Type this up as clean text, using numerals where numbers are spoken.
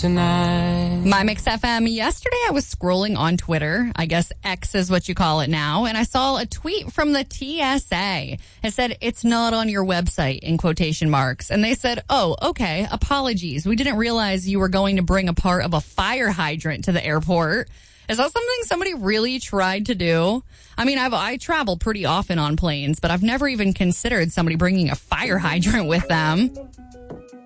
tonight. My Mix FM. Yesterday I was scrolling on Twitter. I guess X is what you call it now. And I saw a tweet from the TSA. It said, "It's not on your website," in quotation marks. And they said, "Oh, okay. Apologies. We didn't realize you were going to bring a part of a fire hydrant to the airport." Is that something somebody really tried to do? I mean, I travel pretty often on planes, but I've never even considered somebody bringing a fire hydrant with them.